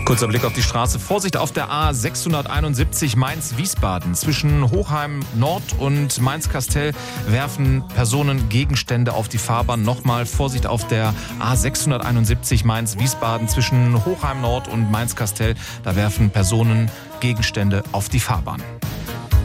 Kurzer Blick auf die Straße. Vorsicht auf der A671 Mainz-Wiesbaden. Zwischen Hochheim Nord und Mainz-Kastel werfen Personen Gegenstände auf die Fahrbahn. Nochmal Vorsicht auf der A671 Mainz-Wiesbaden. Zwischen Hochheim Nord und Mainz-Kastel. Da werfen Personen Gegenstände auf die Fahrbahn.